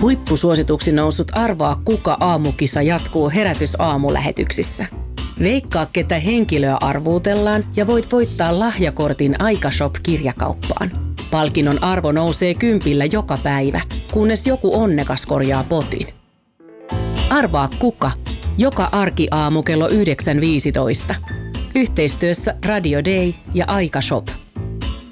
Huippusuosituksi noussut Arvaa kuka -aamukisa jatkuu Herätys-aamulähetyksissä. Veikkaa, ketä henkilöä arvuutellaan ja voit voittaa lahjakortin Aika-shop-kirjakauppaan. Palkinnon arvo nousee 10 joka päivä, kunnes joku onnekas korjaa potin. Arvaa kuka, joka arkiaamu kello 9.15. Yhteistyössä Radio Day ja Aika-shop.